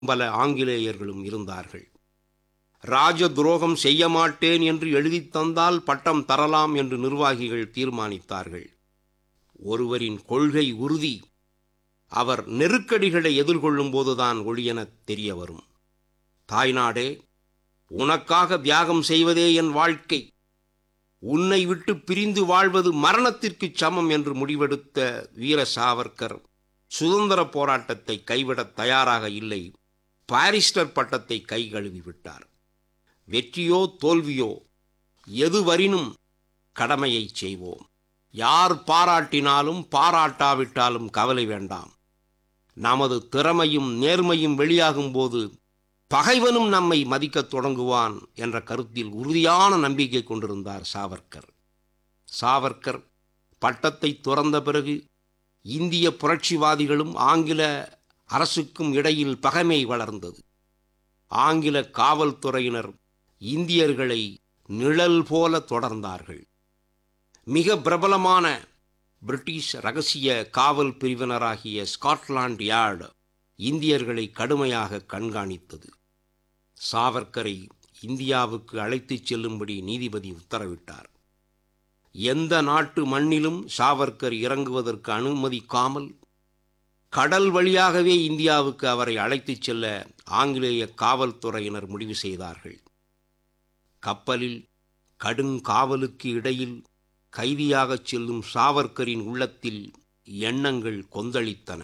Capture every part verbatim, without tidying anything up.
பல ஆங்கிலேயர்களும் இருந்தார்கள். ராஜ துரோகம் செய்ய மாட்டேன் என்று எழுதித் தந்தால் பட்டம் தரலாம் என்று நிர்வாகிகள் தீர்மானித்தார்கள். ஒருவரின் கொள்கை உறுதி அவர் நெருக்கடிகளை எதிர்கொள்ளும் போதுதான் ஒளியெனத் தெரிய வரும். தாய்நாடே, உனக்காக தியாகம் செய்வதே என் வாழ்க்கை, உன்னை விட்டு பிரிந்து வாழ்வது மரணத்திற்கு சமம் என்று முடிவெடுத்த வீர சாவர்கர் சுதந்திர போராட்டத்தை கைவிடத் தயாராக இல்லை. பாரிஸ்டர் பட்டத்தை கை கழுவி விட்டார். வெற்றியோ தோல்வியோ எதுவரினும் கடமையை செய்வோம். யார் பாராட்டினாலும் பாராட்டாவிட்டாலும் கவலை வேண்டாம். நமது திறமையும் நேர்மையும் வெளியாகும் போது பகைவனும் நம்மை மதிக்கத் தொடங்குவான் என்ற கருத்தில் உறுதியான நம்பிக்கை கொண்டிருந்தார் சாவர்கர். சாவர்கர் பட்டத்தை துறந்த பிறகு இந்திய புரட்சிவாதிகளும் ஆங்கில அரசுக்கும் இடையில் பகைமை வளர்ந்தது. ஆங்கில காவல்துறையினர் இந்தியர்களை நிழல் போல தொடர்ந்தார்கள். மிக பிரபலமான பிரிட்டிஷ் இரகசிய காவல் பிரிவினராகிய ஸ்காட்லாந்து யார்டு இந்தியர்களை கடுமையாக கண்காணித்தது. சாவர்கரை இந்தியாவுக்கு அழைத்துச் செல்லும்படி நீதிபதி உத்தரவிட்டார். எந்த நாட்டு மண்ணிலும் சாவர்கர் இறங்குவதற்கு அனுமதிக்காமல் கடல் வழியாகவே இந்தியாவுக்கு அவரை அழைத்துச் செல்ல ஆங்கிலேய காவல்துறையினர் முடிவு செய்தார்கள். கப்பலில் கடுங்காவலுக்கு இடையில் கைதியாகச் செல்லும் சாவர்கரின் உள்ளத்தில் எண்ணங்கள் கொந்தளித்தன.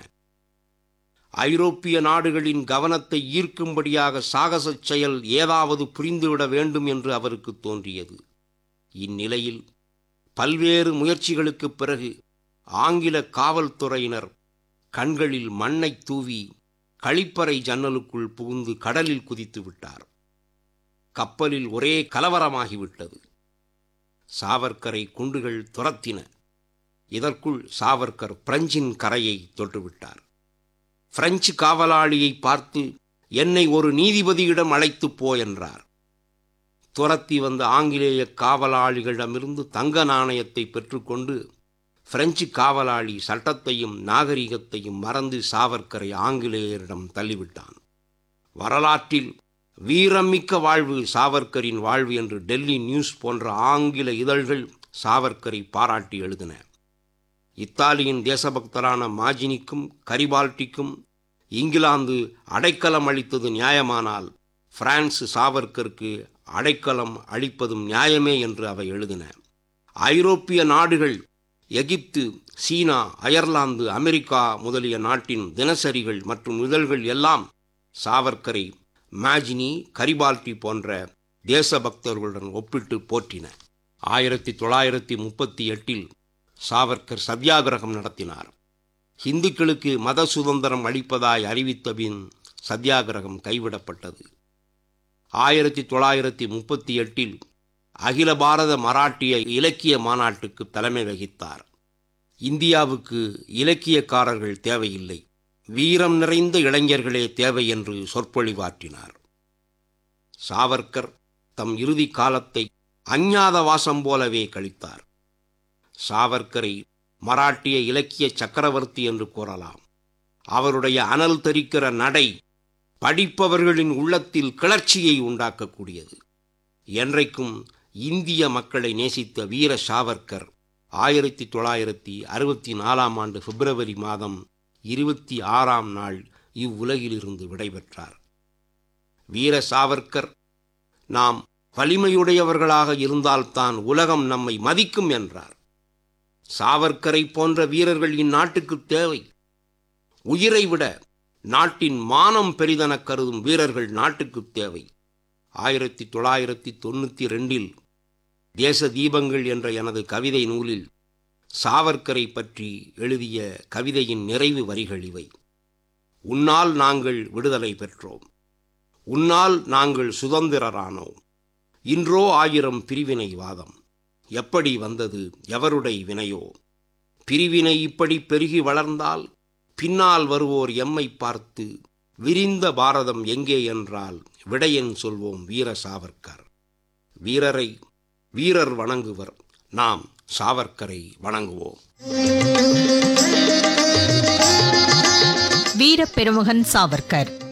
ஐரோப்பிய நாடுகளின் கவனத்தை ஈர்க்கும்படியாக சாகசச் செயல் ஏதாவது புரிந்துவிட வேண்டும் என்று அவருக்கு தோன்றியது. இந்நிலையில் பல்வேறு முயற்சிகளுக்குப் பிறகு ஆங்கில காவல்துறையினர் கண்களில் மண்ணை தூவி கழிப்பறை ஜன்னலுக்குள் புகுந்து கடலில் குதித்து விட்டார். கப்பலில் ஒரே கலவரமாகிவிட்டது. சாவர்கரை குண்டுகள் துரத்தின. இதற்குள் சாவர்கர் பிரெஞ்சின் கரையை தொட்டுவிட்டார். பிரெஞ்சு காவலாளியை பார்த்து, என்னை ஒரு நீதிபதியிடம் அழைத்து போ என்றார். துரத்தி வந்த ஆங்கிலேய காவலாளிகளிடமிருந்து தங்க நாணயத்தை பெற்றுக்கொண்டு பிரெஞ்சு காவலாளி சட்டத்தையும் நாகரிகத்தையும் மறந்து சாவர்கரை ஆங்கிலேயரிடம் தள்ளிவிட்டான். வரலாற்றில் வீரமிக்க வாழ்வு சாவர்கரின் வாழ்வு என்று டெல்லி நியூஸ் போன்ற ஆங்கில இதழ்கள் சாவர்கரை பாராட்டி எழுதின. இத்தாலியின் தேசபக்தரான மாஜினிக்கும் கரிபால்டிக்கும் இங்கிலாந்து அடைக்கலம் அளித்தது நியாயமானால் பிரான்ஸ் சாவர்கருக்கு அடைக்கலம் அளிப்பதும் நியாயமே என்று அவை எழுதின. ஐரோப்பிய நாடுகள், எகிப்து, சீனா, அயர்லாந்து, அமெரிக்கா முதலிய நாட்டின் தினசரிகள் மற்றும் இதழ்கள் எல்லாம் சாவர்கரை மாஜினி, கரிபால்டி போன்ற தேசபக்தர்களுடன் ஒப்பிட்டு போற்றின. ஆயிரத்தி தொள்ளாயிரத்தி முப்பத்தி எட்டில் சாவர்கர் சத்தியாகிரகம் நடத்தினார். இந்துக்களுக்கு மத சுதந்திரம் அளிப்பதாய் அறிவித்த பின் சத்தியாகிரகம் கைவிடப்பட்டது. ஆயிரத்தி தொள்ளாயிரத்தி முப்பத்தி எட்டில் அகில பாரத மராட்டிய இலக்கிய மாநாட்டுக்கு தலைமை வகித்தார். இந்தியாவுக்கு இலக்கியக்காரர்கள் தேவையில்லை, வீரம் நிறைந்த இளைஞர்களே தேவை என்று சொற்பொழிவாற்றினார். சாவர்கர் தம் இறுதி காலத்தை அஞ்ஞாத வாசம் போலவே கழித்தார். சாவர்கரை மராட்டிய இலக்கிய சக்கரவர்த்தி என்று கூறலாம். அவருடைய அனல் தெரிக்கிற நடை படிப்பவர்களின் உள்ளத்தில் கிளர்ச்சியை உண்டாக்கக்கூடியது. என்றைக்கும் இந்திய மக்களை நேசித்த வீர சாவர்கர் ஆயிரத்தி தொள்ளாயிரத்தி அறுபத்தி நாலாம் ஆண்டு பிப்ரவரி மாதம் இருபத்தி ஆறாம் நாள் இவ்வுலகிலிருந்து விடைபெற்றார். வீர சாவர்கர், நாம் வலிமையுடையவர்களாக இருந்தால்தான் உலகம் நம்மை மதிக்கும் என்றார். சாவர்கரை போன்ற வீரர்கள் இந்நாட்டுக்கு தேவை. உயிரை விட நாட்டின் மானம் பெரிதென கருதும் வீரர்கள் நாட்டுக்கு தேவை. ஆயிரத்தி தொள்ளாயிரத்தி தொண்ணூற்றி ரெண்டில் தேச தீபங்கள் என்ற எனது கவிதை நூலில் சாவர்கரை பற்றி எழுதிய கவிதையின் நிறைவு வரிகள் இவை. உன்னால் நாங்கள் விடுதலை பெற்றோம், உன்னால் நாங்கள் சுதந்திரரானோம். இன்றோ ஆயிரம் பிரிவினை வாதம், எப்படி வந்தது எவருடைய வினையோ? பிரிவினை இப்படி பெருகி வளர்ந்தால் பின்னால் வருவோர் எம்மை பார்த்து விரிந்த பாரதம் எங்கே என்றால் விடையன் சொல்வோம் வீர சாவர்கர். வீரரை வீரர் வணங்குவர், நாம் சாவர்கரை வணங்குவோம். வீரப்பெருமகன் சாவர்கர்